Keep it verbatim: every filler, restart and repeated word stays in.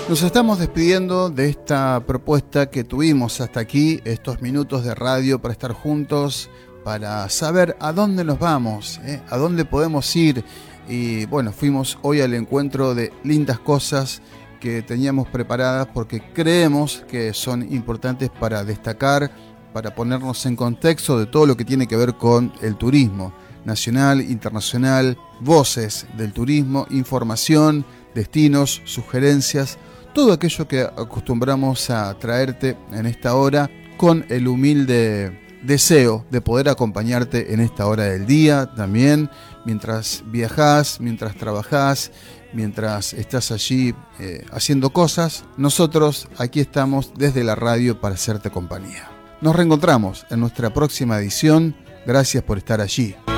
Nos estamos despidiendo de esta propuesta que tuvimos hasta aquí, estos minutos de radio para estar juntos, para saber a dónde nos vamos, ¿eh? A dónde podemos ir. Y bueno, fuimos hoy al encuentro de lindas cosas que teníamos preparadas porque creemos que son importantes para destacar, para ponernos en contexto de todo lo que tiene que ver con el turismo nacional, internacional, voces del turismo, información, destinos, sugerencias, todo aquello que acostumbramos a traerte en esta hora con el humilde deseo de poder acompañarte en esta hora del día también, mientras viajás, mientras trabajás, mientras estás allí eh, haciendo cosas. Nosotros aquí estamos desde la radio para hacerte compañía. Nos reencontramos en nuestra próxima edición. Gracias por estar allí.